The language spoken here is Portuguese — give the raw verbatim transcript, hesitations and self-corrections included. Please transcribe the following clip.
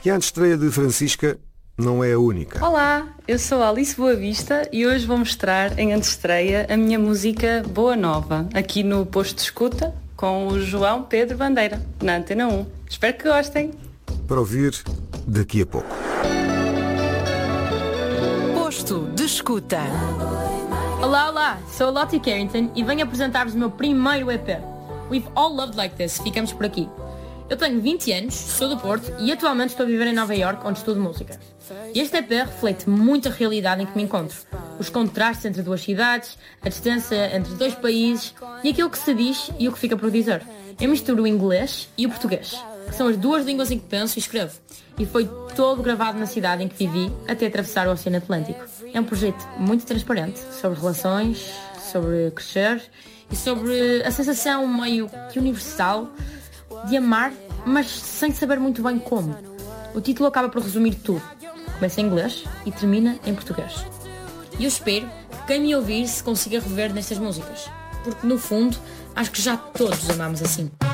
E a antestreia de Francisca não é a única. Olá, eu sou a Alice Boa Vista e hoje vou mostrar em antestreia a minha música Boa Nova, aqui no Posto de Escuta, com o João Pedro Bandeira, na Antena um. Espero que gostem. Para ouvir daqui a pouco. Posto de Escuta. Olá, olá, sou a Lottie Carrington e venho apresentar-vos o meu primeiro E P. We've All Loved Like This, ficamos por aqui. Eu tenho vinte anos, sou do Porto e atualmente estou a viver em Nova Iorque, onde estudo música. E este E P reflete muito a realidade em que me encontro. Os contrastes entre duas cidades, a distância entre dois países e aquilo que se diz e o que fica por dizer. Eu misturo o inglês e o português, que são as duas línguas em que penso e escrevo. E foi todo gravado na cidade em que vivi até atravessar o Oceano Atlântico. É um projeto muito transparente sobre relações, sobre crescer e sobre a sensação meio que universal de amar, mas sem saber muito bem como. O título acaba por resumir tudo. Começa em inglês e termina em português. E eu espero que quem me ouvir se consiga rever nestas músicas, porque no fundo acho que já todos amamos assim.